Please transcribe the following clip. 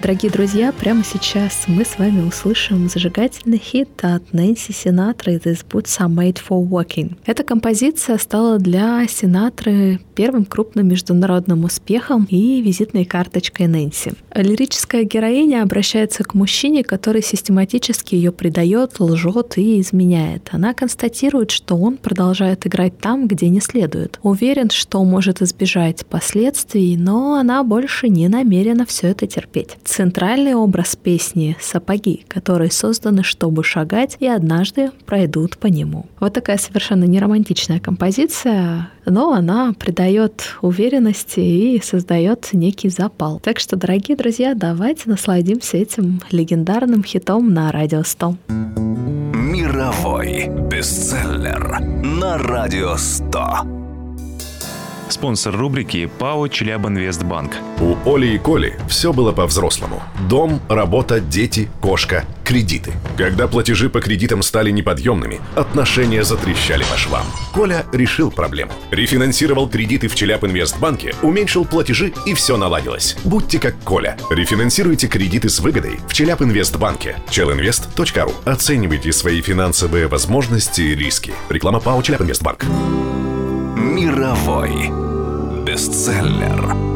Дорогие друзья, прямо сейчас мы с вами услышим зажигательный хит от Нэнси Синатры «These Boots Are Made For Walking». Эта композиция стала для Синатры первым крупным международным успехом и визитной карточкой Нэнси. Лирическая героиня обращается к мужчине, который систематически ее предает, лжет и изменяет. Она констатирует, что он продолжает играть там, где не следует. Уверен, что может избежать последствий, но она больше не намерена все это терпеть. Центральный образ песни — сапоги, которые созданы, чтобы шагать, и однажды пройдут по нему. Вот такая совершенно неромантичная композиция, но она придает уверенности и создает некий запал. Так что, дорогие друзья, давайте насладимся этим легендарным хитом на Радио 100. Мировой бестселлер на Радио 100. Спонсор рубрики ПАО «Челябинвестбанк». У Оли и Коли все было по-взрослому. Дом, работа, дети, кошка, кредиты. Когда платежи по кредитам стали неподъемными, отношения затрещали по швам. Коля решил проблему. Рефинансировал кредиты в Челябинвестбанке, уменьшил платежи, и все наладилось. Будьте как Коля. Рефинансируйте кредиты с выгодой в Челябинвестбанке. chelinvest.ru. Оценивайте свои финансовые возможности и риски. Реклама ПАО «Челябинвестбанк». Мировой бестселлер.